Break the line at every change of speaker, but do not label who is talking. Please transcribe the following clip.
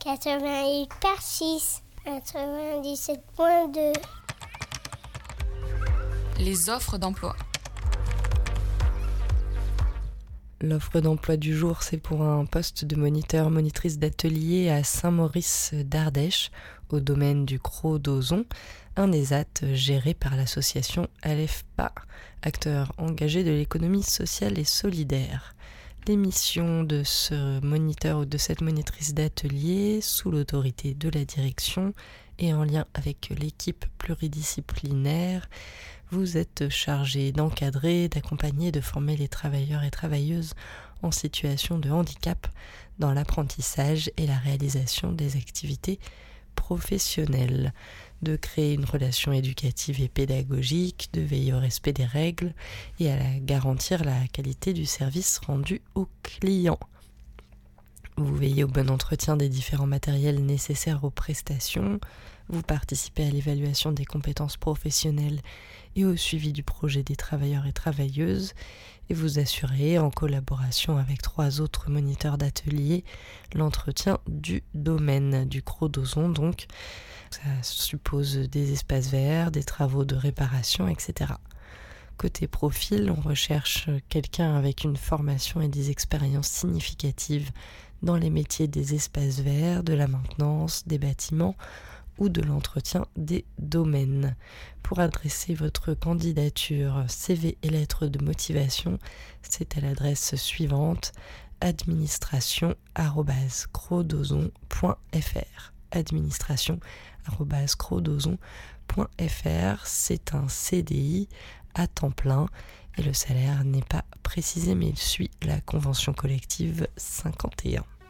88,6, 97,2.
Les offres d'emploi.
L'offre d'emploi du jour, c'est pour un poste de monitrice d'atelier à Saint-Maurice d'Ardèche, au domaine du Cros d'Ozon, un ESAT géré par l'association Alefpa, acteur engagé de l'économie sociale et solidaire. Les missions de ce moniteur ou de cette monitrice d'atelier, sous l'autorité de la direction et en lien avec l'équipe pluridisciplinaire, vous êtes chargé d'encadrer, d'accompagner, de former les travailleurs et travailleuses en situation de handicap dans l'apprentissage et la réalisation des activités professionnelles, de créer une relation éducative et pédagogique, de veiller au respect des règles et à garantir la qualité du service rendu aux clients. Vous veillez au bon entretien des différents matériels nécessaires aux prestations, vous participez à l'évaluation des compétences professionnelles et au suivi du projet des travailleurs et travailleuses, et vous assurez, en collaboration avec 3 autres moniteurs d'atelier, l'entretien du domaine du Cros d'Ozon. Donc, ça suppose des espaces verts, des travaux de réparation, etc. Côté profil, on recherche quelqu'un avec une formation et des expériences significatives dans les métiers des espaces verts, de la maintenance, des bâtiments ou de l'entretien des domaines. Pour adresser votre candidature, CV et lettre de motivation, c'est à l'adresse suivante: administration@croxdozon.fr. administration@croxdozon.fr. C'est un CDI à temps plein et le salaire n'est pas précisé, mais il suit la convention collective 51.